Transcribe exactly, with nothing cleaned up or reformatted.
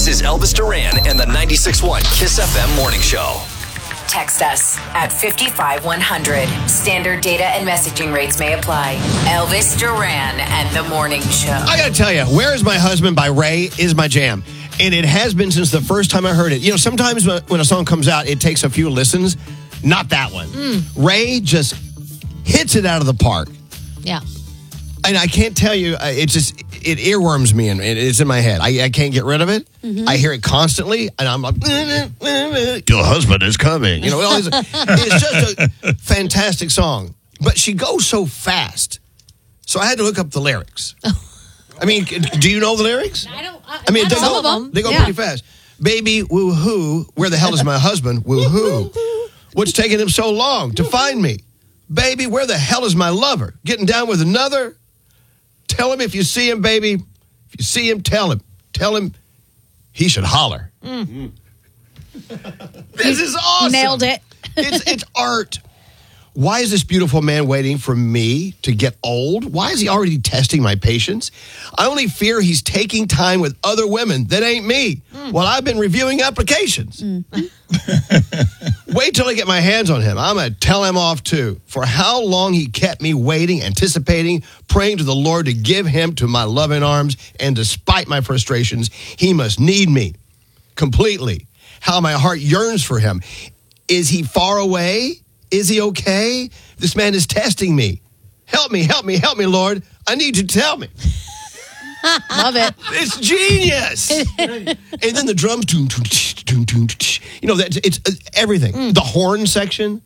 This is Elvis Duran and the ninety-six point one Kiss F M Morning Show. Text us at five five one hundred. Standard data and messaging rates may apply. Elvis Duran and the Morning Show. I got to tell you, Where Is My Husband by Ray is my jam. And it has been since the first time I heard it. You know, sometimes when a song comes out, it takes a few listens. Not that one. Mm. Ray just hits it out of the park. Yeah. And I can't tell you, it just, it earworms me and it's in my head. I, I can't get rid of it. Mm-hmm. I hear it constantly and I'm like, your husband is coming. You know, it's, it's just a fantastic song. But she goes so fast. So I had to look up the lyrics. I mean, do you know the lyrics? I don't. I, I mean, I they some go, of them. They go yeah. pretty fast. Baby, woo-hoo, where the hell is my husband? Woo-hoo. What's taking him so long to find me? Baby, where the hell is my lover? Getting down with another? Tell him if you see him, baby. If you see him, tell him. Tell him he should holler. Mm. This is awesome. Nailed it. it's, it's art. Why is this beautiful man waiting for me to get old? Why is he already testing my patience? I only fear he's taking time with other women that ain't me mm. while I've been reviewing applications. Mm. Wait till I get my hands on him. I'm going to tell him off too. For how long he kept me waiting, anticipating, praying to the Lord to give him to my loving arms. And despite my frustrations, he must need me completely. How my heart yearns for him. Is he far away? Is he okay? This man is testing me. Help me, help me, help me, Lord. I need you to tell me. Love it. It's genius. And then the drums, you know, that it's everything. Mm. The horn section,